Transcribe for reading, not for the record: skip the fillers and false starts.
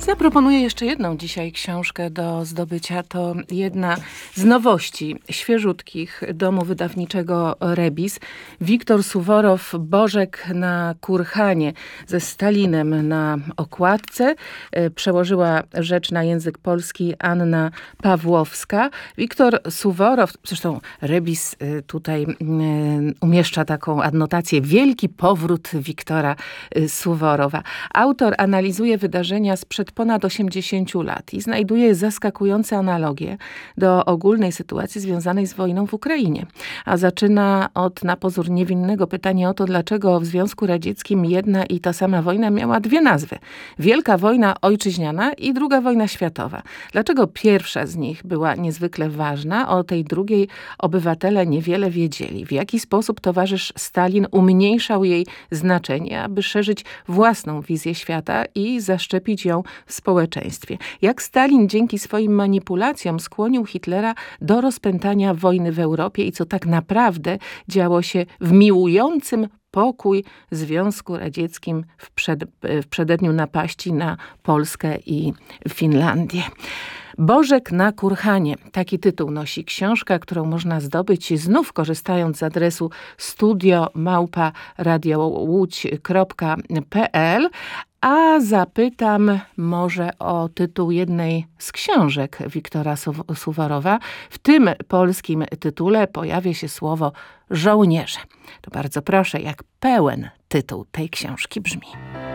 Zaproponuję jeszcze jedną dzisiaj książkę do zdobycia. To jedna z nowości świeżutkich domu wydawniczego Rebis. Wiktor Suworow, Bożek na Kurhanie ze Stalinem na okładce. Przełożyła rzecz na język polski Anna Pawłowska. Wiktor Suworow, zresztą Rebis tutaj umieszcza taką adnotację: Wielki powrót Wiktora Suworowa. Autor analizuje wydarzenia sprzed ponad 80 lat i znajduje zaskakujące analogie do ogólnej sytuacji związanej z wojną w Ukrainie. A zaczyna od na pozór niewinnego pytania o to, dlaczego w Związku Radzieckim jedna i ta sama wojna miała dwie nazwy. Wielka wojna ojczyźniana i druga wojna światowa. Dlaczego pierwsza z nich była niezwykle ważna, o tej drugiej obywatele niewiele wiedzieli. W jaki sposób towarzysz Stalin umniejszał jej znaczenie, aby szerzyć własną wizję świata i zaszczepić ją w społeczeństwie. Jak Stalin dzięki swoim manipulacjom skłonił Hitlera do rozpętania wojny w Europie i co tak naprawdę działo się w miłującym pokój Związku Radzieckim w przededniu napaści na Polskę i Finlandię. Bożek na Kurhanie. Taki tytuł nosi książka, którą można zdobyć znów korzystając z adresu studio@radiołódź.pl. A zapytam może o tytuł jednej z książek Wiktora Suworowa. W tym polskim tytule pojawia się słowo żołnierze. To bardzo proszę, jak pełen tytuł tej książki brzmi.